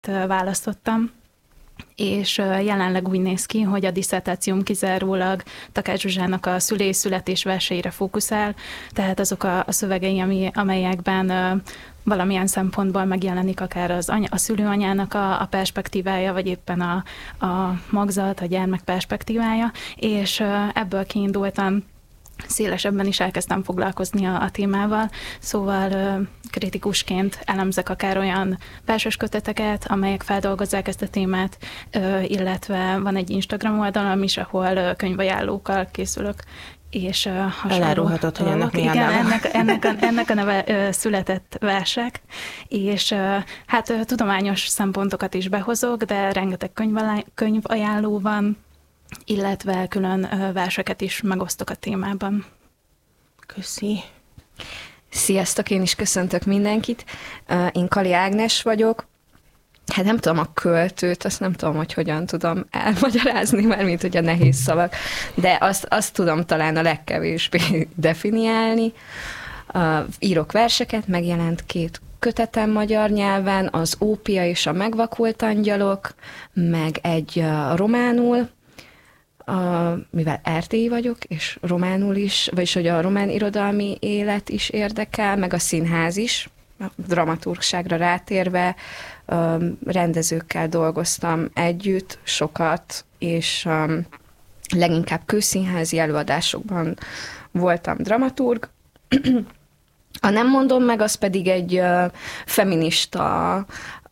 választottam, és jelenleg úgy néz ki, hogy a disszertációm kizárólag Takács Zsuzsának a szülés-születés verseire fókuszál, tehát azok a szövegei, amelyekben valamilyen szempontból megjelenik akár a szülőanyának a perspektívája, vagy éppen a magzat, a gyermek perspektívája, és ebből kiindultam, szélesebben is elkezdtem foglalkozni a témával, szóval kritikusként elemzek akár olyan verses köteteket, amelyek feldolgozzák ezt a témát, illetve van egy Instagram oldalam is, ahol könyvajánlókkal készülök, és hasonló. Elárulhatod, hogy ennek mi a neve? Ennek a neve Született versek, és hát tudományos szempontokat is behozok, de rengeteg könyvajánló van, illetve külön verseket is megosztok a témában. Köszi. Sziasztok, én is köszöntök mindenkit. Én Kali Ágnes vagyok. Hát nem tudom a költőt, azt nem tudom, hogy hogyan tudom elmagyarázni, már mint hogy a nehéz szavak, de azt tudom talán a legkevésbé definiálni. Írok verseket, megjelent 2 kötetem magyar nyelven, az Ópia és a megvakult angyalok, meg egy románul, mivel erdélyi vagyok, és románul is, vagyis hogy a román irodalmi élet is érdekel, meg a színház is, a dramaturgságra rátérve, rendezőkkel dolgoztam együtt sokat, és leginkább kőszínházi előadásokban voltam dramaturg. A Nem mondom meg, az pedig egy feminista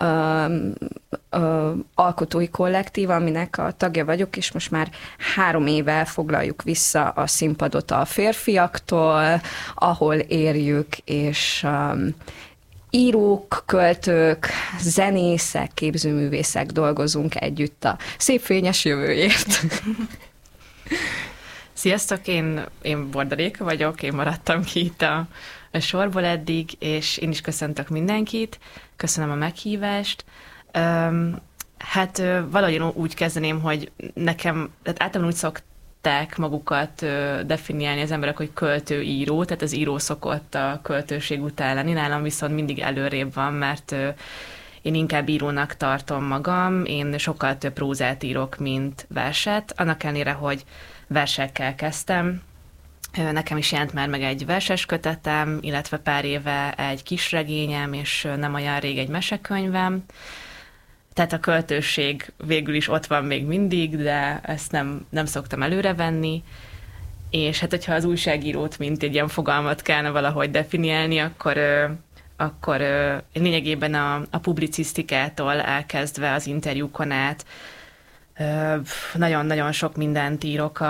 alkotói kollektív, aminek a tagja vagyok, és most már 3 éve foglaljuk vissza a színpadot a férfiaktól, ahol érjük, és írók, költők, zenészek, képzőművészek dolgozunk együtt a szép fényes jövőért. Sziasztok, én Bordaréka vagyok, én maradtam ki itt a sorból eddig, és én is köszöntök mindenkit, köszönöm a meghívást. Hát valahogy én úgy kezdeném, hogy nekem, tehát általában úgy szokták magukat definiálni az emberek, hogy költő-író, tehát az író szokott a költőség után lenni, nálam viszont mindig előrébb van, mert én inkább írónak tartom magam, én sokkal több prózát írok, mint verset, annak ellenére, hogy versekkel kezdtem. Nekem is jelent már meg egy verses kötetem, illetve pár éve egy kisregényem, és nem olyan rég egy mesekönyvem. Tehát a költőség végül is ott van még mindig, de ezt nem szoktam előrevenni. És hát, hogyha az újságírót, mint egy ilyen fogalmat kellene valahogy definiálni, akkor lényegében a publicisztikától elkezdve az interjúkon át nagyon-nagyon sok mindent írok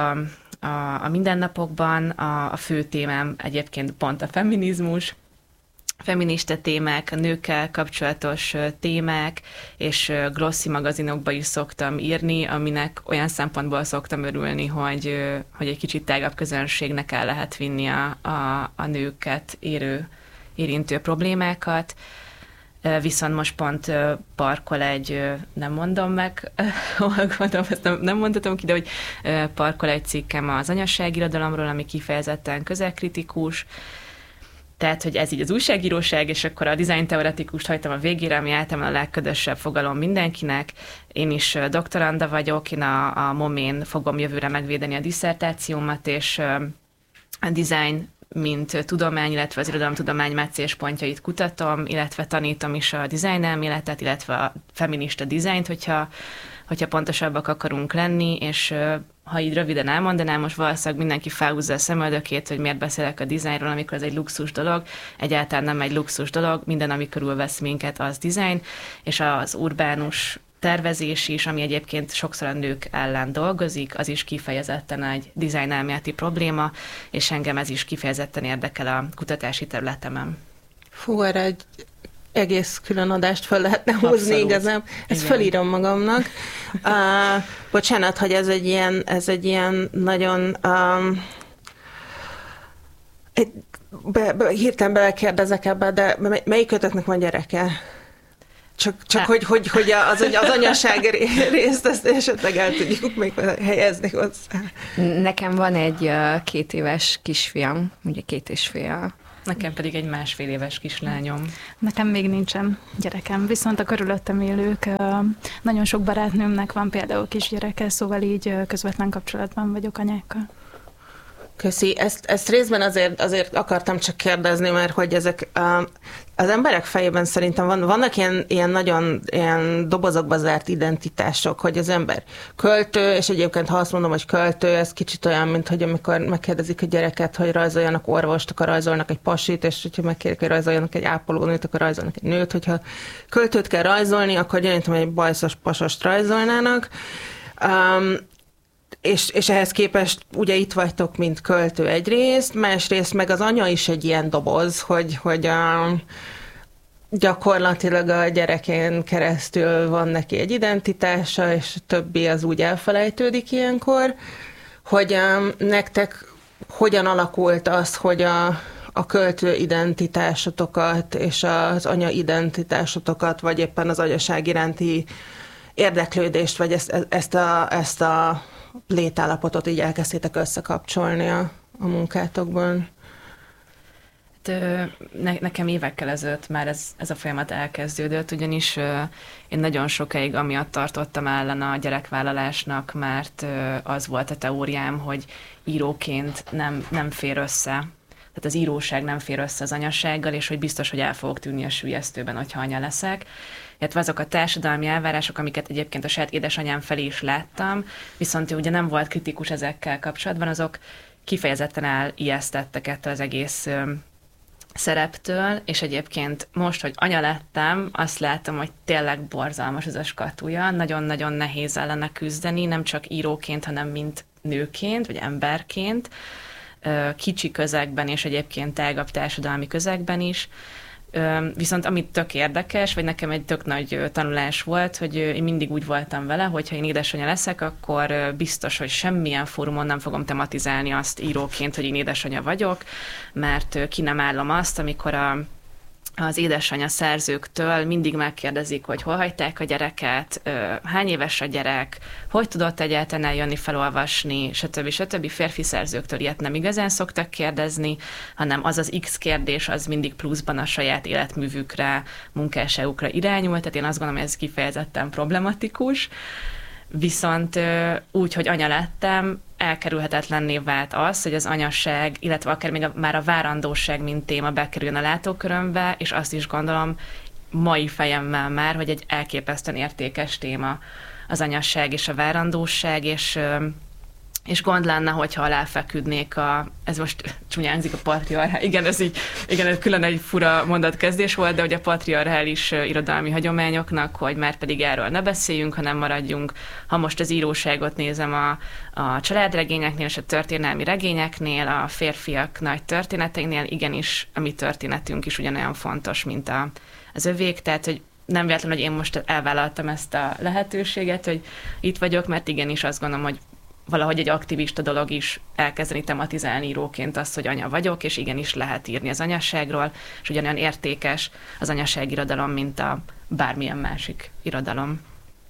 a mindennapokban. A fő témám egyébként pont a feminizmus, feminista témák, a nőkkel kapcsolatos témák, és glossy magazinokba is szoktam írni, aminek olyan szempontból szoktam örülni, hogy egy kicsit tágabb közönségnek el lehet vinni a nőket érintő problémákat. Viszont most pont parkol egy, nem mondom meg, ezt nem mondhatom ki, de hogy parkol egy cikkem az anyasságirodalomról, ami kifejezetten közelkritikus, tehát, hogy ez így az újságíróság, és akkor a dizájnteoretikust hagytam a végére, ami általában a legködösebb fogalom mindenkinek. Én is doktoranda vagyok, én a MOMÉN fogom jövőre megvédeni a disszertációmat, és a design mint tudomány, illetve az irodalomtudomány meccéspontjait kutatom, illetve tanítom is a design elméletet, illetve a feminista dizájnt, hogyha pontosabbak akarunk lenni, és ha így röviden elmondanám, most valószínűleg mindenki felhúzza a szemöldökét, hogy miért beszélek a dizájnról, amikor ez egy luxus dolog. Egyáltalán nem egy luxus dolog, minden, ami körülvesz minket, az dizájn, és az urbánus tervezés is, ami egyébként sokszor a nők ellen dolgozik, az is kifejezetten egy dizájnelméleti probléma, és engem ez is kifejezetten érdekel a kutatási területemen. Fú, erre egy egész külön adást fel lehetne húzni igazán. Ezt felírom magamnak. Bocsánat, hogy ez egy ilyen nagyon... hirtelen belekérdezek ebbe, de melyik kötetnek van gyereke? Csak hogy az anyaság részt ezt esetleg el tudjuk még helyezni hozzá. Nekem van egy 2 éves kisfiam, ugye 2,5 Nekem pedig egy 1,5 éves kislányom. Nekem még nincsen gyerekem, viszont a körülöttem élők, nagyon sok barátnőmnek van például kisgyereke, szóval így közvetlen kapcsolatban vagyok anyákkal. Köszi. Ezt részben azért akartam csak kérdezni, mert hogy ezek az emberek fejében szerintem vannak ilyen nagyon ilyen dobozokba zárt identitások, hogy az ember költő, és egyébként ha azt mondom, hogy költő, ez kicsit olyan, mint hogy amikor megkérdezik a gyereket, hogy rajzoljanak orvost, akkor rajzolnak egy pasit, és hogyha megkérik, hogy rajzoljanak egy ápolónőt, akkor rajzolnak egy nőt, hogyha költőt kell rajzolni, akkor gyanítom, hogy egy bajszos pasost rajzolnának. És ehhez képest ugye itt vagytok, mint költő egyrészt, másrészt meg az anya is egy ilyen doboz, hogy gyakorlatilag a gyerekén keresztül van neki egy identitása, és a többi az úgy elfelejtődik ilyenkor, hogy nektek hogyan alakult az, hogy a költő identitásotokat és az anya identitásototokat, vagy éppen az anyaság iránti érdeklődést, vagy ezt a létállapotot így elkezdtétek összekapcsolni a munkátokban? Nekem évekkel ezelőtt már ez a folyamat elkezdődött, ugyanis én nagyon sokáig amiatt tartottam ellen a gyerekvállalásnak, mert az volt a teóriám, hogy íróként nem fér össze. Tehát az íróság nem fér össze az anyassággal, és hogy biztos, hogy el fogok tűnni a süllyesztőben, hogyha anya leszek. Illetve azok a társadalmi elvárások, amiket egyébként a saját édesanyám felé is láttam, viszont ő ugye nem volt kritikus ezekkel kapcsolatban, azok kifejezetten elijesztettek ettől az egész szereptől, és egyébként most, hogy anya lettem, azt látom, hogy tényleg borzalmas az a skatuja, nagyon-nagyon nehéz ellene küzdeni, nem csak íróként, hanem mint nőként, vagy emberként, kicsi közegben, és egyébként tágabb társadalmi közegben is. Viszont amit tök érdekes, vagy nekem egy tök nagy tanulás volt, hogy én mindig úgy voltam vele, hogy ha én édesanyja leszek, akkor biztos, hogy semmilyen fórumon nem fogom tematizálni azt íróként, hogy én édesanyja vagyok, mert ki nem állom azt, amikor az édesanyja szerzőktől mindig megkérdezik, hogy hol hagyták a gyereket, hány éves a gyerek, hogy tudott egyáltalán eljönni felolvasni, stb. Férfi szerzőktől ilyet nem igazán szoktak kérdezni, hanem az X kérdés, az mindig pluszban a saját életművükre, munkásságukra irányul, tehát én azt gondolom, hogy ez kifejezetten problematikus. Viszont úgy, hogy anya lettem, elkerülhetetlenné vált az, hogy az anyasság, illetve akár még már a várandóság, mint téma bekerüljön a látókörömbe, és azt is gondolom mai fejemmel már, hogy egy elképesztően értékes téma az anyasság és a várandóság, és gond lenne, hogyha aláfeküdnék ez most csúnyán hangzik, a patriarchál. Igen, ez külön egy fura mondatkezdés volt, de hogy a patriarchális irodalmi hagyományoknak, hogy már pedig erről ne beszéljünk, hanem maradjunk. Ha most az íróságot nézem a családregényeknél és a történelmi regényeknél, a férfiak nagy történeteinél, igenis a mi történetünk is ugyanolyan fontos, mint az övék, tehát hogy nem véletlen, hogy én most elvállaltam ezt a lehetőséget, hogy itt vagyok, mert igenis azt gondolom, hogy valahogy egy aktivista dolog is elkezdeni tematizálni íróként azt, hogy anya vagyok, és igenis lehet írni az anyasságról, és ugyanolyan értékes az anyaságirodalom, mint a bármilyen másik irodalom.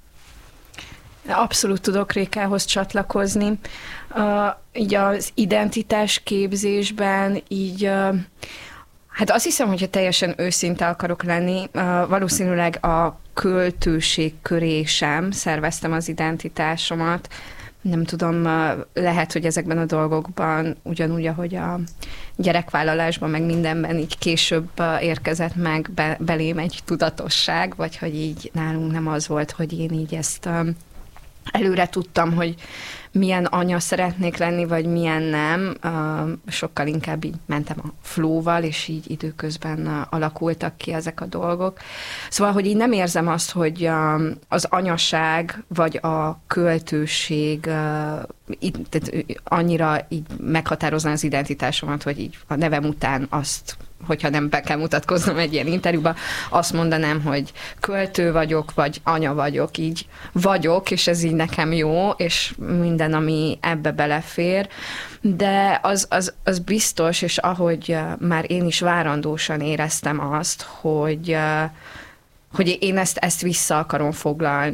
Abszolút tudok Rékához csatlakozni. Így az identitás képzésben így... Hát azt hiszem, hogyha teljesen őszinte akarok lenni, valószínűleg a költőség köré sem szerveztem az identitásomat. Nem tudom, lehet, hogy ezekben a dolgokban, ugyanúgy, ahogy a gyerekvállalásban, meg mindenben így később érkezett meg belém egy tudatosság, vagy hogy így nálunk nem az volt, hogy én így ezt előre tudtam, hogy milyen anya szeretnék lenni, vagy milyen nem. Sokkal inkább így mentem a flow-val, és így időközben alakultak ki ezek a dolgok. Szóval, hogy így nem érzem azt, hogy az anyaság, vagy a költőség tehát annyira így meghatározná az identitásomat, hogy így a nevem után azt, hogyha nem be kell mutatkoznom egy ilyen interjúban, azt mondanám, hogy költő vagyok, vagy anya vagyok, így vagyok, és ez így nekem jó, és minden, ami ebbe belefér, de az biztos, és ahogy már én is várandósan éreztem azt, hogy én ezt vissza akarom foglalni,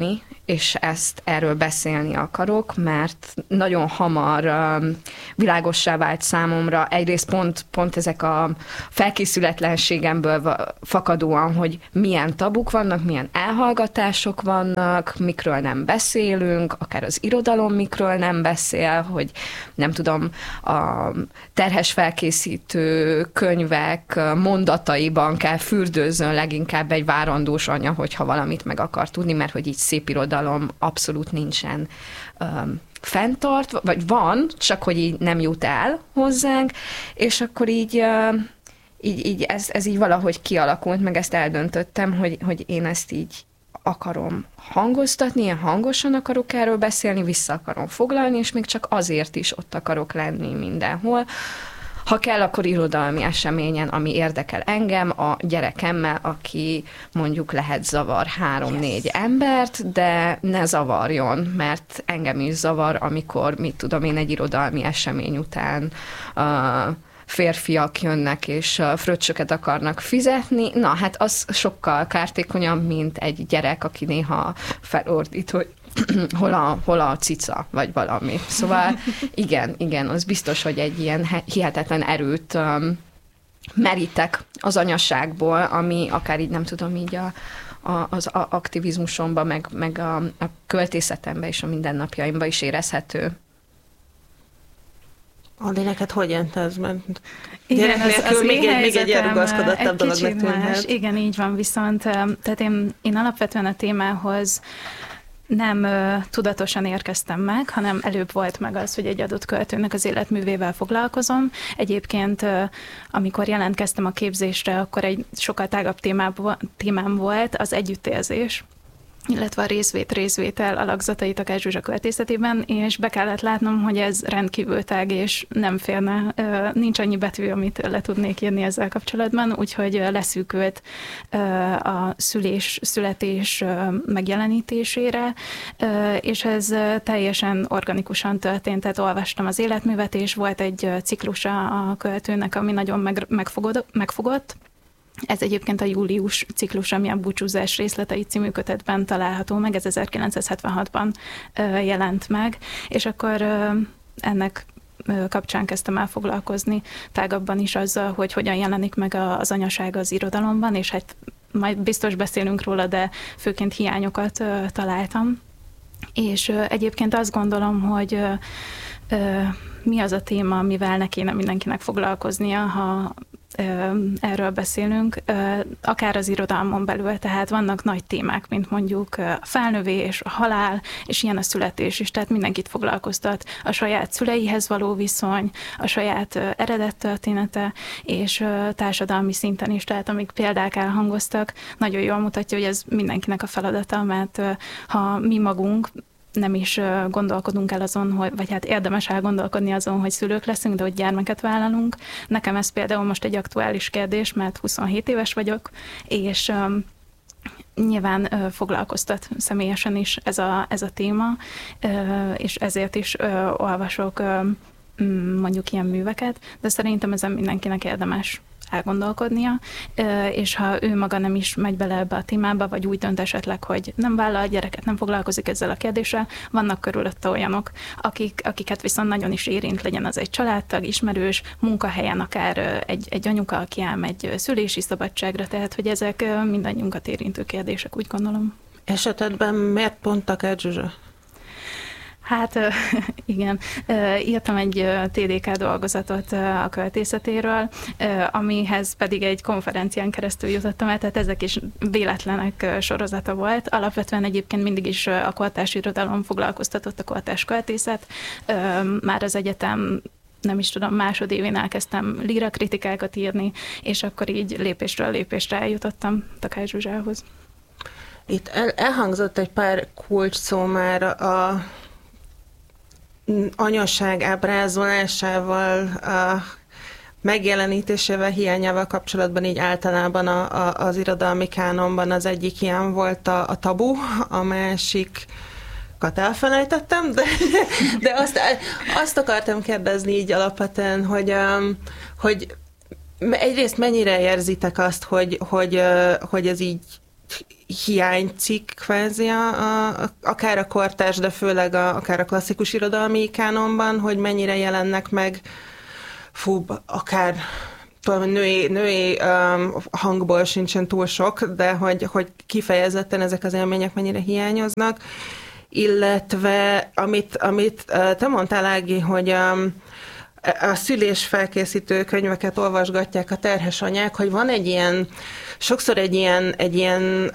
és erről beszélni akarok, mert nagyon hamar világossá vált számomra, egyrészt pont ezek a felkészületlenségemből fakadóan, hogy milyen tabuk vannak, milyen elhallgatások vannak, mikről nem beszélünk, akár az irodalom mikről nem beszél, hogy nem tudom, a terhes felkészítő könyvek mondataiban kell fürdőzzön leginkább egy várandós anya, hogyha valamit meg akar tudni, mert hogy így szép irodalom abszolút nincsen fenntart, vagy van, csak hogy így nem jut el hozzánk, és akkor így ez így valahogy kialakult, meg ezt eldöntöttem, hogy én ezt így akarom hangoztatni, én hangosan akarok erről beszélni, vissza akarom foglalni, és még csak azért is ott akarok lenni mindenhol. Ha kell, akkor irodalmi eseményen, ami érdekel engem, a gyerekemmel, aki mondjuk lehet zavar 3-4 embert, de ne zavarjon, mert engem is zavar, amikor, mit tudom én, egy irodalmi esemény után férfiak jönnek, és fröccsöket akarnak fizetni. Na, hát az sokkal kártékonyabb, mint egy gyerek, aki néha felordít, hogy hol a cica, vagy valami. Szóval igen, az biztos, hogy egy ilyen hihetetlen erőt merítek az anyaságból, ami akár így nem tudom, így az aktivizmusomban, meg a költészetemben és a mindennapjaimban is érezhető. Adi, neked hogy jelent ez? Mert igen, az még egy elrugaszkodottabb dolognak tűnhet. Igen, így van, viszont tehát én alapvetően a témához nem tudatosan érkeztem meg, hanem előbb volt meg az, hogy egy adott költőnek az életművével foglalkozom. Egyébként, amikor jelentkeztem a képzésre, akkor egy sokkal tágabb témám volt az együttérzés, illetve a részvétel alakzatai Takács Zsuzsa költészetében, és be kellett látnom, hogy ez rendkívül tág, és nem férne, nincs annyi betű, amit le tudnék írni ezzel kapcsolatban, úgyhogy leszűkült a születés megjelenítésére, és ez teljesen organikusan történt, tehát olvastam az életművet, és volt egy ciklusa a költőnek, ami nagyon megfogott. Ez egyébként a Július ciklus, ami a Búcsúzás részletei című kötetben található meg, ez 1976-ban jelent meg, és akkor ennek kapcsán kezdtem el foglalkozni tágabban is azzal, hogy hogyan jelenik meg az anyaság az irodalomban, és hát majd biztos beszélünk róla, de főként hiányokat találtam. És egyébként azt gondolom, hogy mi az a téma, amivel ne kéne mindenkinek foglalkoznia, ha erről beszélünk, akár az irodalmon belül, tehát vannak nagy témák, mint mondjuk a felnövés, a halál, és ilyen a születés is, tehát mindenkit foglalkoztat a saját szüleihez való viszony, a saját eredettörténete, és társadalmi szinten is, tehát amik példák elhangoztak, nagyon jól mutatja, hogy ez mindenkinek a feladata, mert ha mi magunk nem is gondolkodunk el azon, vagy hát érdemes elgondolkodni azon, hogy szülők leszünk, de hogy gyermeket vállalunk. Nekem ez például most egy aktuális kérdés, mert 27 éves vagyok, és nyilván foglalkoztat személyesen is ez a téma, és ezért is olvasok mondjuk ilyen műveket, de szerintem ezen mindenkinek érdemes elgondolkodnia, és ha ő maga nem is megy bele ebbe a témába, vagy úgy dönt esetleg, hogy nem vállal a gyereket, nem foglalkozik ezzel a kérdéssel, vannak körülötte olyanok, akiket viszont nagyon is érint, legyen az egy családtag, ismerős, munkahelyen akár egy anyuka, aki elmegy szülési szabadságra, tehát hogy ezek mindannyiunkat érintő kérdések, úgy gondolom. Esetedben miért pont Takács Zsuzsa? Hát igen, írtam egy TDK dolgozatot a költészetéről, amihez pedig egy konferencián keresztül jutottam el, tehát ezek is véletlenek sorozata volt. Alapvetően egyébként mindig is a kortárs irodalom foglalkoztatott, a kortárs költészet. Már az egyetem nem is tudom, másodévén elkezdtem lírakritikákat írni, és akkor így lépésről lépésre eljutottam Takács Zsuzsához. Itt elhangzott egy pár kulcs szó már a anyaság ábrázolásával, a megjelenítésével, hiányával kapcsolatban így általában az irodalmi kánonban az egyik ilyen volt a tabu, a másikat elfelejtettem, de azt akartam kérdezni így alapvetően, hogy egyrészt mennyire érzitek azt, hogy ez így hiánycikk kvázi akár a kortárs, de főleg akár a klasszikus irodalmi kánonban, hogy mennyire jelennek meg akár női hangból sincsen túl sok, de hogy kifejezetten ezek az élmények mennyire hiányoznak, illetve amit te mondtál, Ági, hogy a szülésfelkészítő könyveket olvasgatják a terhes anyák, hogy van sokszor egy ilyen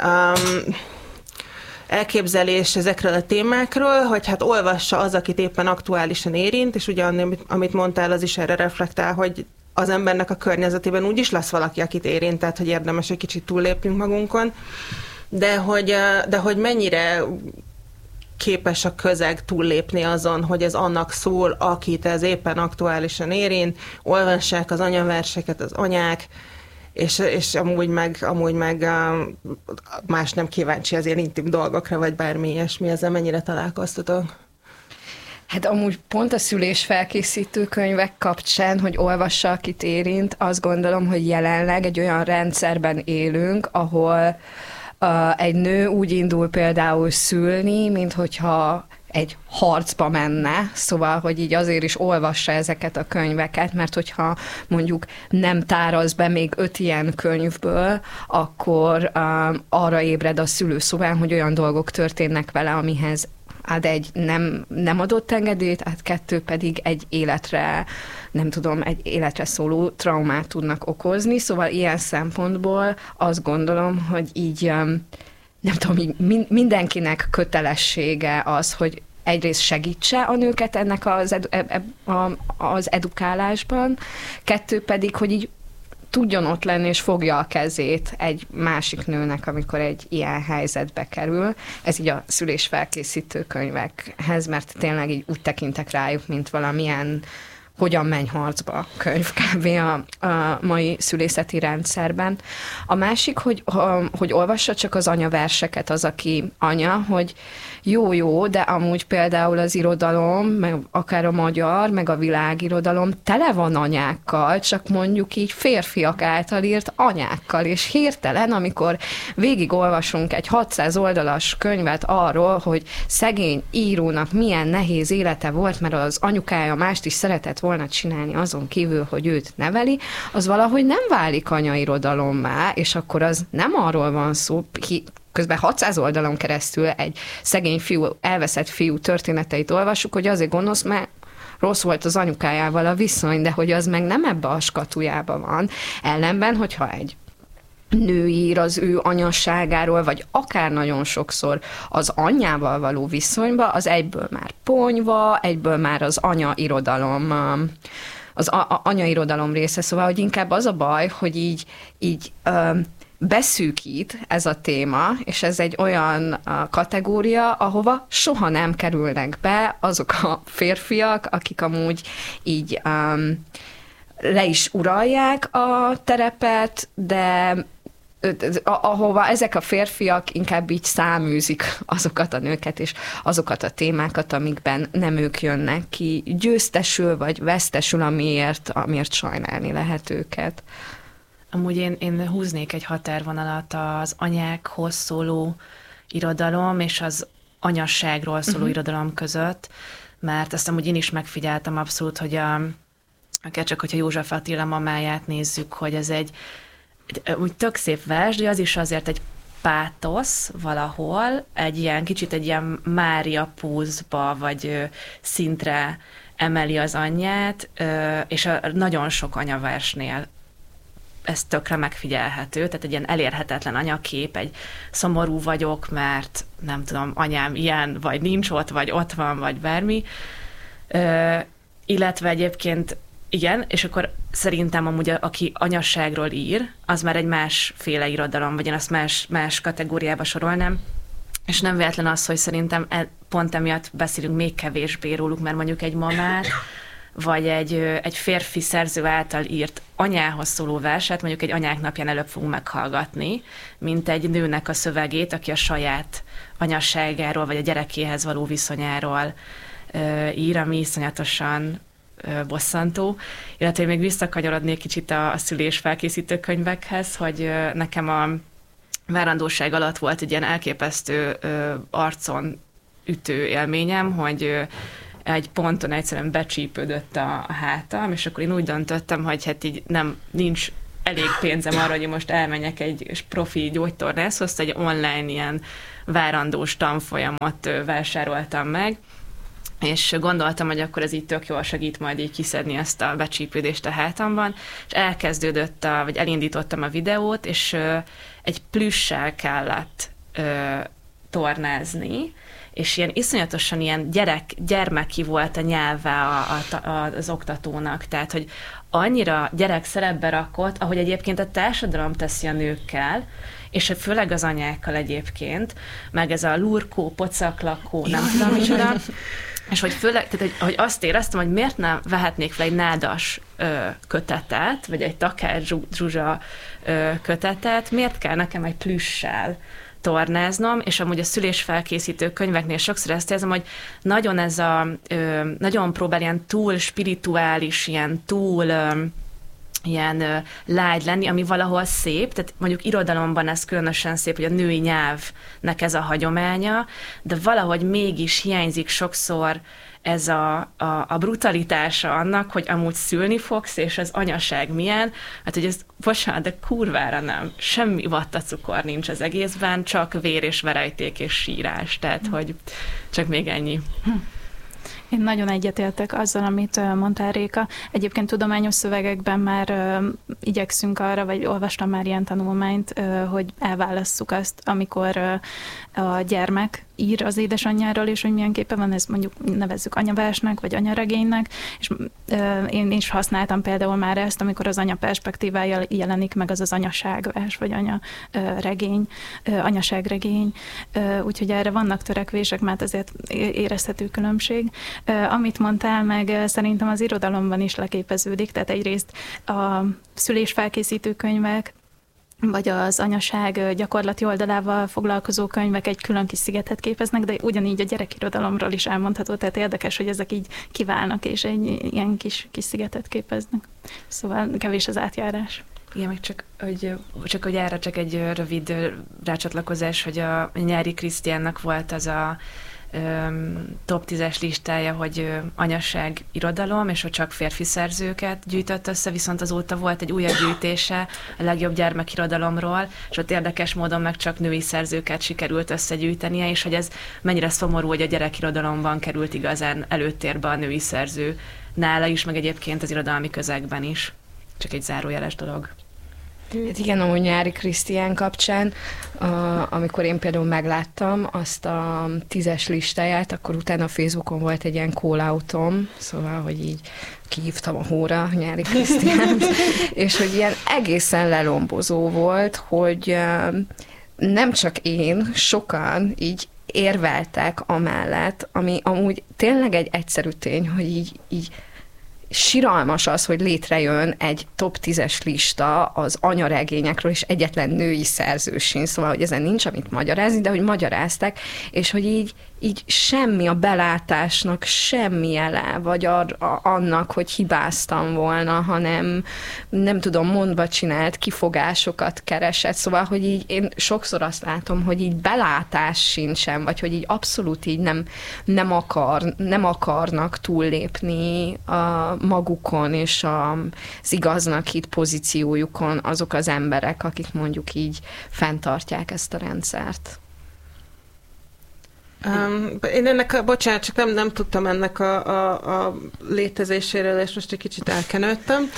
elképzelés ezekről a témákról, hogy hát olvassa az, akit éppen aktuálisan érint, és ugye amit mondtál, az is erre reflektál, hogy az embernek a környezetében úgyis lesz valaki, akit érint, tehát hogy érdemes egy kicsit túllépjünk magunkon, de hogy mennyire képes a közeg túllépni azon, hogy ez annak szól, akit ez éppen aktuálisan érint, olvassák az anyaverseket az anyák, és amúgy meg más nem kíváncsi az ilyen intim dolgokra, vagy bármi ilyesmi, ezzel mennyire találkoztatok? Hát amúgy pont a szülésfelkészítő könyvek kapcsán, hogy olvassa, akit érint, azt gondolom, hogy jelenleg egy olyan rendszerben élünk, ahol egy nő úgy indul például szülni, mint hogyha egy harcba menne, szóval, hogy így azért is olvassa ezeket a könyveket, mert hogyha mondjuk nem táraz be még 5 ilyen könyvből, akkor arra ébred a szülőszobán, hogy olyan dolgok történnek vele, amihez egy nem adott engedélyt, 2 pedig egy életre szóló traumát tudnak okozni, szóval ilyen szempontból azt gondolom, hogy így nem tudom, így mindenkinek kötelessége az, hogy egyrészt segítse a nőket ennek az edukálásban, 2 pedig, hogy így tudjon ott lenni, és fogja a kezét egy másik nőnek, amikor egy ilyen helyzetbe kerül. Ez így a szülésfelkészítő könyvekhez, mert tényleg így úgy tekintek rájuk, mint valamilyen hogyan menj harcba könyv kb. A mai szülészeti rendszerben. A másik, hogy olvassa csak az anyaverseket az, aki anya, hogy jó, de amúgy például az irodalom, meg akár a magyar, meg a világirodalom tele van anyákkal, csak mondjuk így férfiak által írt anyákkal, és hirtelen, amikor végigolvasunk egy 600 oldalas könyvet arról, hogy szegény írónak milyen nehéz élete volt, mert az anyukája mást is szeretett volna csinálni azon kívül, hogy őt neveli, az valahogy nem válik anyairodalommá, és akkor az nem arról van szó, közben 600 oldalon keresztül egy szegény fiú, elveszett fiú történeteit olvassuk, hogy azért gonosz, mert rossz volt az anyukájával a viszony, de hogy az meg nem ebbe a skatujában van. Ellenben, hogyha egy nő ír az ő anyasságáról, vagy akár nagyon sokszor az anyjával való viszonyba, az egyből már ponyva, egyből már az anyairodalom, anyairodalom része. Szóval, hogy inkább az a baj, hogy így beszűkít ez a téma, és ez egy olyan kategória, ahova soha nem kerülnek be azok a férfiak, akik amúgy így le is uralják a terepet, de ahova ezek a férfiak inkább így száműzik azokat a nőket és azokat a témákat, amikben nem ők jönnek ki győztesül vagy vesztesül, amiért sajnálni lehet őket. Amúgy én húznék egy határvonalat az anyákhoz szóló irodalom és az anyasságról szóló irodalom között, mert azt amúgy én is megfigyeltem abszolút, hogy akár csak, hogyha József Attila mamáját nézzük, hogy ez egy úgy tök szép vers, de az is azért egy pátosz valahol, kicsit egy ilyen Mária pózba, vagy szintre emeli az anyját, és nagyon sok anyaversnél ez tökre megfigyelhető, tehát egy ilyen elérhetetlen anyakép, egy szomorú vagyok, mert nem tudom, anyám ilyen, vagy nincs ott, vagy ott van, vagy bármi. Illetve egyébként igen, és akkor szerintem amúgy aki anyasságról ír, az már egy másféle irodalom, vagy én azt más kategóriába sorolnám, és nem véletlen az, hogy szerintem pont emiatt beszélünk még kevésbé róluk, mert mondjuk egy mamát, vagy egy férfi szerző által írt anyához szóló verset, mondjuk egy anyák napján előbb fogunk meghallgatni, mint egy nőnek a szövegét, aki a saját anyasságáról, vagy a gyerekéhez való viszonyáról ír, ami iszonyatosan bosszantó. Illetve még visszakanyarodnék kicsit a szülésfelkészítő könyvekhez, hogy nekem várandóság alatt volt egy ilyen elképesztő arcon ütő élményem, hogy egy ponton egyszerűen becsípődött a hátam, és akkor én úgy döntöttem, hogy hát így nincs elég pénzem arra, hogy most elmenjek egy profi gyógytornászhoz, egy online ilyen várandós tanfolyamot vásároltam meg, és gondoltam, hogy akkor ez így tök jól segít majd így kiszedni ezt a becsípődést a hátamban, és vagy elindítottam a videót, és egy plüssel kellett tornázni, és ilyen iszonyatosan ilyen gyermeki volt a nyelve az oktatónak, tehát, hogy annyira gyerek szerepbe rakott, ahogy egyébként a társadalom teszi a nőkkel, és főleg az anyákkal egyébként, meg ez a lurkó, pocaklakó, nem tudom micsoda, és hogy főleg, tehát, hogy azt éreztem, hogy miért nem vehetnék fel egy nádas kötetet, vagy egy Takács Zsuzsa kötetet, miért kell nekem egy plüssel tornáznom, és amúgy a szülésfelkészítő könyveknél sokszor ezt érzem, hogy nagyon nagyon próbál ilyen túl spirituális, ilyen túl ilyen lágy lenni, ami valahol szép, tehát mondjuk irodalomban ez különösen szép, hogy a női nyelvnek ez a hagyománya, de valahogy mégis hiányzik sokszor ez a brutalitása annak, hogy amúgy szülni fogsz, és az anyaság milyen, hát hogy ez, bocsánat, de kurvára nem. Semmi vattacukor nincs az egészben, csak vér és verejték és sírás, tehát hogy csak még ennyi. Én nagyon egyetértek azzal, amit mondtál, Réka. Egyébként tudományos szövegekben már igyekszünk arra, vagy olvastam már ilyen tanulmányt, hogy elválasszuk azt, amikor a gyermek ír az édesanyjáról, és hogy milyen képe van, ez mondjuk nevezzük anyaversnek, vagy anyaregénynek, és én is használtam például már ezt, amikor az anya perspektívája jelenik meg, az anyaságvers, vagy anyaregény, anyaságregény, úgyhogy erre vannak törekvések, mert azért érezhető különbség. Amit mondtál, meg szerintem az irodalomban is leképeződik, tehát egyrészt a szülésfelkészítő könyvek, vagy az anyaság gyakorlati oldalával foglalkozó könyvek egy külön kis szigetet képeznek, de ugyanígy a gyerekirodalomról is elmondható, tehát érdekes, hogy ezek így kiválnak, és egy ilyen kis szigetet képeznek. Szóval kevés az átjárás. Igen, meg csak hogy erre csak egy rövid rácsatlakozás, hogy a Nyári Krisztiánnak volt az a top 10-es listája, hogy anyasság irodalom, és hogy csak férfi szerzőket gyűjtött össze, viszont azóta volt egy újabb gyűjtése a legjobb gyermekirodalomról, és ott érdekes módon meg csak női szerzőket sikerült összegyűjtenie, és hogy ez mennyire szomorú, hogy a gyerekirodalomban került igazán előtérbe a női szerző nála is, meg egyébként az irodalmi közegben is. Csak egy zárójeles dolog. Hát igen, amúgy Nyári Krisztián kapcsán, amikor én például megláttam azt a 10-es listáját, akkor utána a Facebookon volt egy ilyen call-outom, szóval, hogy így kihívtam a hóra Nyári Krisztiánt, és hogy ilyen egészen lelombozó volt, hogy nem csak én, sokan így érveltek amellett, ami amúgy tényleg egy egyszerű tény, hogy így siralmas az, hogy létrejön egy top 10-es lista az anyaregényekről, és egyetlen női szerző sincs, szóval, hogy ezen nincs amit magyarázni, de hogy magyarázták, és hogy így semmi a belátásnak, semmi jele, vagy annak, hogy hibáztam volna, hanem nem tudom, mondva csinált kifogásokat keresett, szóval, hogy így én sokszor azt látom, hogy így belátás sincsen, vagy hogy így abszolút így nem akarnak túllépni a magukon és az igaznak hit pozíciójukon azok az emberek, akik mondjuk így fenntartják ezt a rendszert. Én ennek, bocsánat, csak nem tudtam ennek a létezéséről, és most egy kicsit elkenődtem,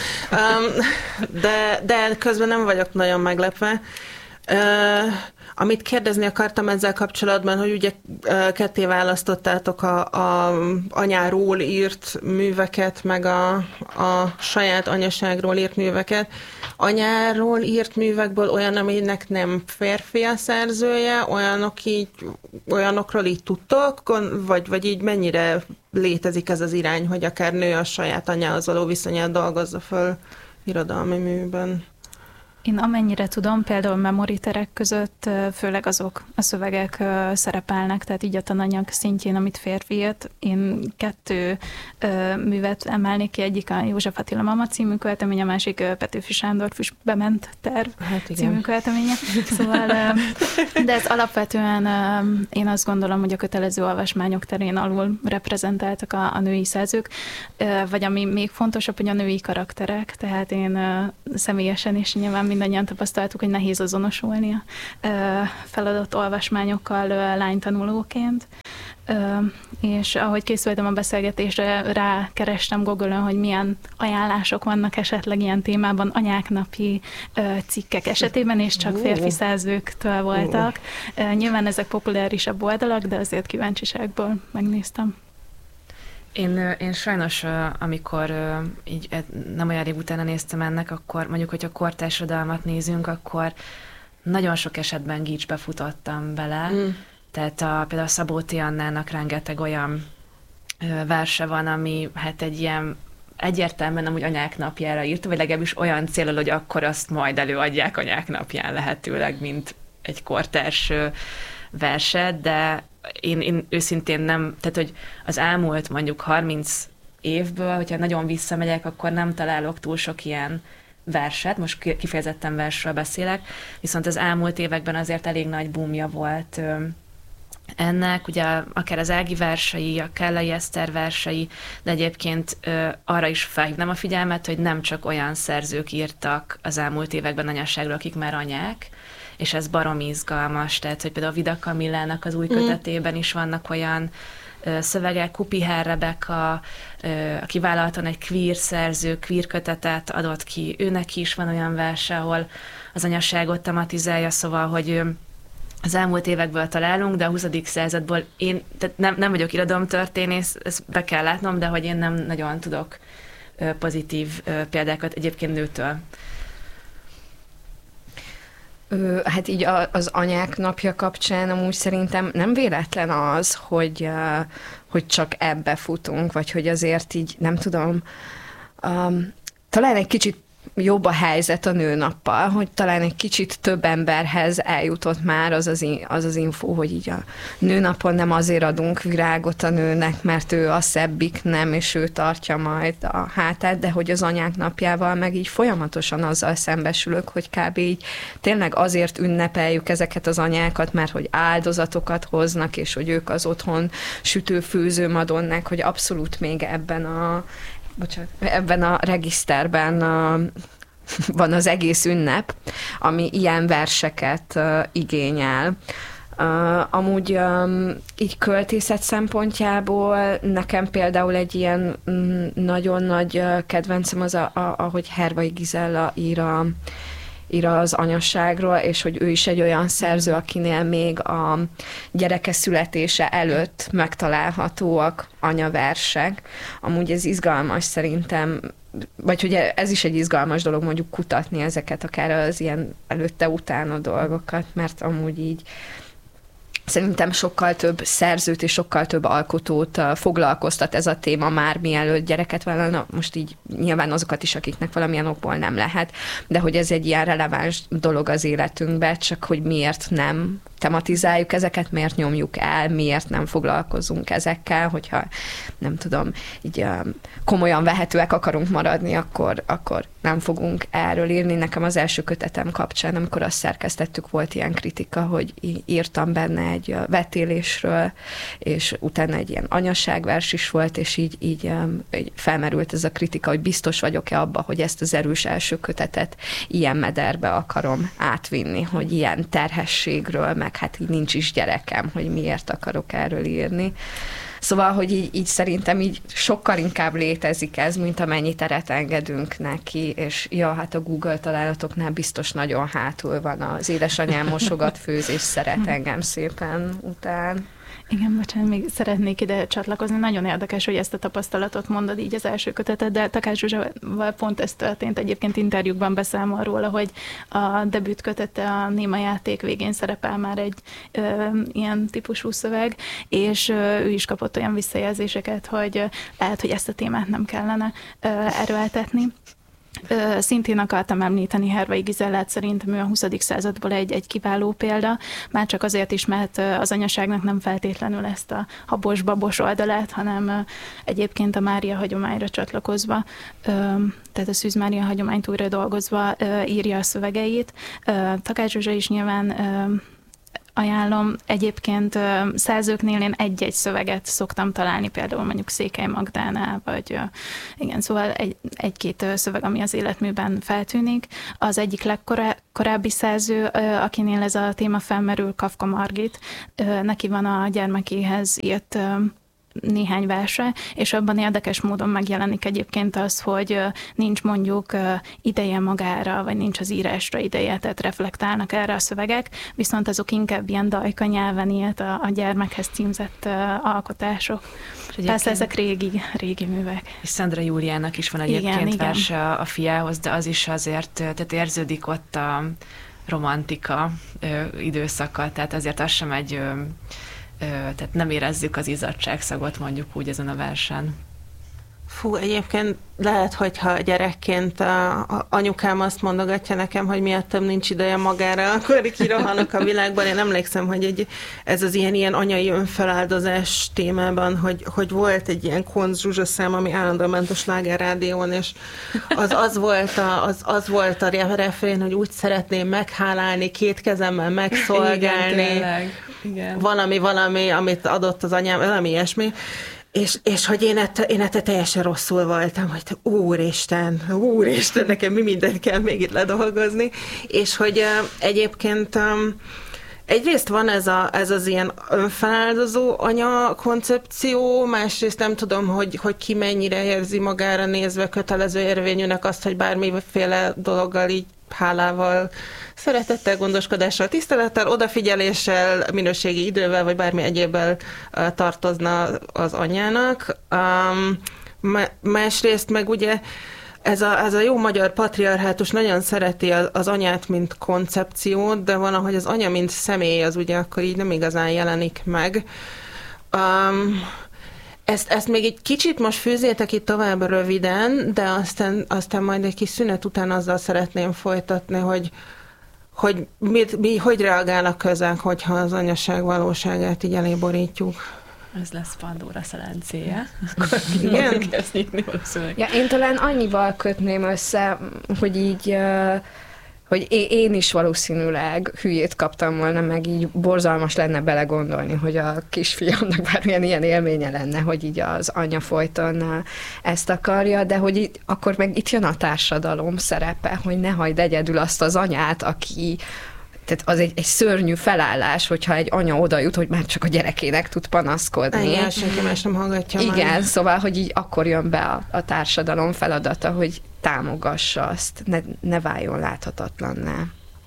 de közben nem vagyok nagyon meglepve. Amit kérdezni akartam ezzel kapcsolatban, hogy ugye ketté választottátok a anyáról írt műveket, meg a saját anyaságról írt műveket. Anyáról írt művekből olyan, aminek nem férfi a szerzője, olyanokról így tudtok, vagy így mennyire létezik ez az irány, hogy akár nő a saját anyához való viszonyát dolgozza föl irodalmi műben? Én amennyire tudom, például memoriterek között főleg azok a szövegek szerepelnek, tehát így a tananyag szintjén, amit férfi írt. Én 2 művet emelnék ki, egyik a József Attila Mama című költemény, a másik Petőfi Sándor Füstbe ment terv című költeménye. Szóval, de ez alapvetően én azt gondolom, hogy a kötelező olvasmányok terén alul reprezentáltak a női szerzők, vagy ami még fontosabb, hogy a női karakterek, tehát én személyesen is nyilván mindannyian tapasztaltuk, hogy nehéz azonosulni a feladott olvasmányokkal lánytanulóként. És ahogy készültem a beszélgetésre, rákerestem Google-ön, hogy milyen ajánlások vannak esetleg ilyen témában anyáknapi cikkek esetében, és csak férfi szerzőktől voltak. Nyilván ezek populárisabb oldalak, de azért kíváncsiságból megnéztem. Én sajnos, amikor így nem olyan rég utána néztem ennek, akkor mondjuk, hogyha kortársadalmat nézünk, akkor nagyon sok esetben gicsbe futottam bele. Tehát például a Szabóti Annának rengeteg olyan verse van, ami hát egy ilyen egyértelműen amúgy anyák napjára írta, vagy legalábbis olyan célral, hogy akkor azt majd előadják anyák napján lehetőleg, mint egy kortárs verset, de én őszintén nem, tehát hogy az elmúlt mondjuk 30 évből, hogyha nagyon visszamegyek, akkor nem találok túl sok ilyen verset, most kifejezetten versről beszélek, viszont az elmúlt években azért elég nagy boomja volt ennek, ugye akár az Ági versei, a Kellei Eszter versei, de egyébként arra is felhívnám a figyelmet, hogy nem csak olyan szerzők írtak az elmúlt években anyasságról, akik már anyák, és ez baromi izgalmas, tehát hogy például a Vida Kamillának az új kötetében is vannak olyan szövegek, Kupiher Rebeka, aki vállaltan egy queer szerző, queer kötetet adott ki, őnek is van olyan verse, ahol az anyasságot tematizálja, szóval, hogy az elmúlt évekből találunk, de a 20. századból én tehát nem vagyok irodalomtörténész, ezt be kell látnom, de hogy én nem nagyon tudok pozitív példákat egyébként nőtől. Hát így az anyák napja kapcsán amúgy szerintem nem véletlen az, hogy csak ebbe futunk, vagy hogy azért így nem tudom, talán egy kicsit jobb a helyzet a nőnappal, hogy talán egy kicsit több emberhez eljutott már az az info, hogy így a nőnapon nem azért adunk virágot a nőnek, mert ő a szebbik nem, és ő tartja majd a hátát, de hogy az anyák napjával meg így folyamatosan azzal szembesülök, hogy kb. Így tényleg azért ünnepeljük ezeket az anyákat, mert hogy áldozatokat hoznak, és hogy ők az otthon sütő-főző madonnák, hogy abszolút még ebben a regiszterben van az egész ünnep, ami ilyen verseket igényel. Amúgy így költészet szempontjából nekem például egy ilyen nagyon nagy kedvencem az, ahogy Hervai Gizella ír az anyasságról, és hogy ő is egy olyan szerző, akinél még a gyereke születése előtt megtalálhatóak anyaversek. Amúgy ez izgalmas szerintem, vagy hogy ez is egy izgalmas dolog mondjuk kutatni ezeket, akár az ilyen előtte-utána dolgokat, mert amúgy így szerintem sokkal több szerzőt és sokkal több alkotót foglalkoztat ez a téma már mielőtt gyereket vállalna. Most így nyilván azokat is, akiknek valamilyen okból nem lehet, de hogy ez egy ilyen releváns dolog az életünkben, csak hogy miért nem tematizáljuk ezeket, miért nyomjuk el, miért nem foglalkozunk ezekkel, hogyha nem tudom, így komolyan vehetőek akarunk maradni, akkor nem fogunk erről írni. Nekem az első kötetem kapcsán, amikor azt szerkesztettük, volt ilyen kritika, hogy írtam benne egy vetélésről, és utána egy ilyen anyasságvers is volt, és így felmerült ez a kritika, hogy biztos vagyok-e abba, hogy ezt az erős első kötetet ilyen mederbe akarom átvinni, hogy ilyen terhességről, meg hát így nincs is gyerekem, hogy miért akarok erről írni. Szóval, hogy így szerintem így sokkal inkább létezik ez, mint amennyi teret engedünk neki, és hát a Google találatoknál biztos nagyon hátul van az édesanyám mosogat, főz és szeret engem szépen után. Igen, bocsánat, még szeretnék ide csatlakozni. Nagyon érdekes, hogy ezt a tapasztalatot mondod így az első kötetet, de Takács Zsuzsával pont ez történt. Egyébként interjúkban beszámol róla, hogy a debüt kötete, a Néma játék végén szerepel már egy ilyen típusú szöveg, és ő is kapott olyan visszajelzéseket, hogy lehet, hogy ezt a témát nem kellene erőltetni. Szintén akartam említeni Hervai Gizellát, szerintem ő a 20. századból egy kiváló példa, már csak azért is, mert az anyaságnak nem feltétlenül ezt a habos-babos oldalát, hanem egyébként a Mária hagyományra csatlakozva, tehát a Szűz Mária hagyományt újra dolgozva írja a szövegeit. Takács Zsuzsa is nyilván ajánlom. Egyébként szerzőknél én egy-egy szöveget szoktam találni, például mondjuk Székely Magdánál, vagy igen, szóval egy-két szöveg, ami az életműben feltűnik. Az egyik legkorábbi szerző, akinél ez a téma felmerül, Kafka Margit, neki van a gyermekéhez írt néhány verse, és abban érdekes módon megjelenik egyébként az, hogy nincs mondjuk ideje magára, vagy nincs az írásra ideje, tehát reflektálnak erre a szövegek, viszont azok inkább ilyen dajka nyelven írt a gyermekhez címzett alkotások. Persze ezek régi művek. És Szendra Júliának is van egyébként verse a fiához, de az is azért, tehát érződik ott a romantika időszaka, tehát azért az sem egy tehát nem érezzük az izzadságszagot mondjuk úgy ezen a versen. Fú, egyébként lehet, hogyha gyerekként a anyukám azt mondogatja nekem, hogy miattam nincs ideje magára, akkor kirohanok a világban. Én emlékszem, hogy ez az ilyen anyai önfeláldozás témában, hogy volt egy ilyen Koncz Zsuzsa szám, ami állandóan ment a Sláger rádión, és az volt a refrén, hogy úgy szeretném meghálálni, két kezemmel megszolgálni. Igen. Valami, amit adott az anyám, valami ilyesmi. És hogy én ettől teljesen rosszul voltam, hogy úristen, nekem mi mindent kell még itt ledolgozni, és hogy egyébként egyrészt van ez az ilyen önfeláldozó anya koncepció, másrészt nem tudom, hogy ki mennyire érzi magára nézve kötelező érvényűnek azt, hogy bármiféle dologgal így hálával, szeretettel, gondoskodással, tisztelettel, odafigyeléssel, minőségi idővel, vagy bármi egyébbel tartozna az anyának. Másrészt meg ugye ez a jó magyar patriarhátus nagyon szereti az anyát, mint koncepciót, de van, ahogy az anya, mint személy, az ugye akkor így nem igazán jelenik meg. Ezt még egy kicsit most fűzzétek itt tovább röviden, de aztán majd egy kis szünet után azzal szeretném folytatni, hogy hogy reagálnak közönk, hogyha az anyaság valóságát így eléborítjuk. Ez lesz Pandora szelencéje. Akkor igen? Kezd nyitni valószínűleg. Ja, én talán annyival kötném össze, hogy így hogy én is valószínűleg hülyét kaptam volna, meg így borzalmas lenne belegondolni, hogy a kisfiamnak bármilyen ilyen élménye lenne, hogy így az anya folyton ezt akarja, de hogy akkor meg itt jön a társadalom szerepe, hogy ne hagyd egyedül azt az anyát, aki... Tehát az egy szörnyű felállás, hogyha egy anya oda jut, hogy már csak a gyerekének tud panaszkodni. Igen, senki más nem hallgatja. Igen, már. Szóval, hogy így akkor jön be a társadalom feladata, hogy támogassa azt, ne váljon láthatatlanná.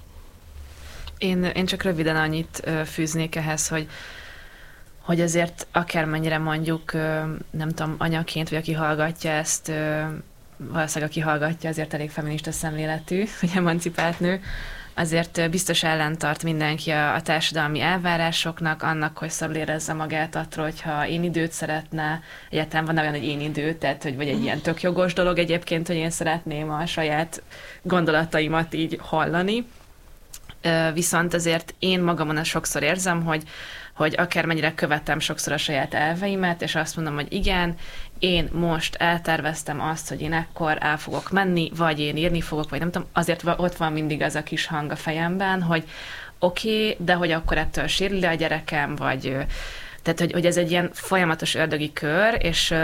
Én csak röviden annyit fűznék ehhez, hogy azért akármennyire mondjuk, nem tudom, anyaként, vagy aki hallgatja ezt, valószínűleg aki hallgatja, azért elég feminista szemléletű, hogy emancipált nő, azért biztos ellentart mindenki a társadalmi elvárásoknak, annak, hogy szabad érezze magát attól, hogyha én időt szeretne, egyáltalán van olyan, hogy én időt, tehát hogy vagy egy ilyen tök jogos dolog egyébként, hogy én szeretném a saját gondolataimat így hallani. Viszont azért én magamon sokszor érzem, hogy akármennyire követem sokszor a saját elveimet, és azt mondom, hogy igen, én most elterveztem azt, hogy én ekkor el fogok menni, vagy én írni fogok, vagy nem tudom, azért ott van mindig az a kis hang a fejemben, hogy oké, de hogy akkor ettől sérül a gyerekem, vagy tehát, hogy ez egy ilyen folyamatos ördögi kör,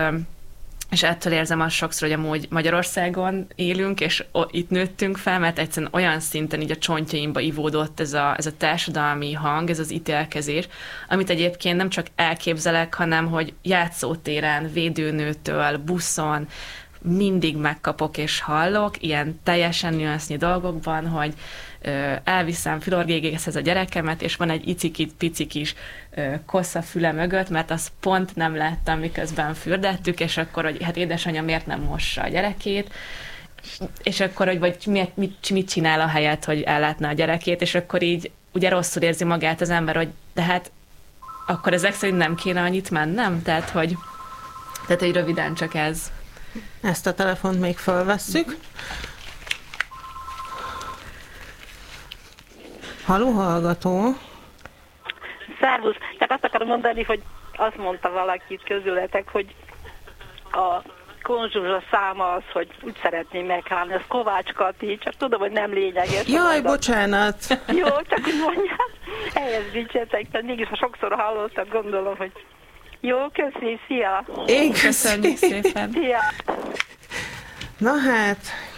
és ettől érzem azt sokszor, hogy amúgy Magyarországon élünk, és itt nőttünk fel, mert egyszerűen olyan szinten így a csontjaimba ivódott ez a társadalmi hang, ez az ítélkezés, amit egyébként nem csak elképzelek, hanem hogy játszótéren, védőnőtől, buszon mindig megkapok és hallok, ilyen teljesen nüansznyi dolgokban, hogy elviszem filorgégészhez a gyerekemet, és van egy icici kis kosz a füle mögött, mert azt pont nem láttam, miközben fürdettük, és akkor, hogy hát édesanyja miért nem mossa a gyerekét, és akkor, hogy vagy mit csinál a helyet, hogy ellátna a gyerekét, és akkor így ugye rosszul érzi magát az ember, hogy de hát akkor ezek szerint nem kéne annyit mennem? Tehát, hogy röviden csak ez. Ezt a telefont még felvesszük. Halló, hallgató. Szervusz! Csak azt akarom mondani, hogy azt mondta valaki közületek, hogy a konzsuzsa száma az, hogy úgy szeretném meghallni, az Kovács Kati, csak tudom, hogy nem lényeges. Jaj, bocsánat! Jó, csak úgy mondjam, helyezbítsetek, mert mégis ha sokszor hallottam, gondolom, hogy jó, köszi, szia! Én Köszönjük szépen! Szia! Na hát,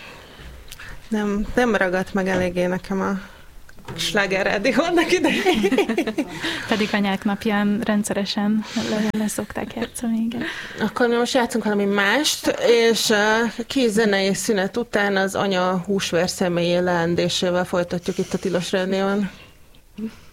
nem ragadt meg eléggé nekem a Sláger Rádió annak idején. Pedig anyák napján rendszeresen leszokták játszani, igen. Akkor mi most játszunk valami mást, és kis zenei szünet után az anya húsvér személyé leendésével folytatjuk itt a Tilos Rádión.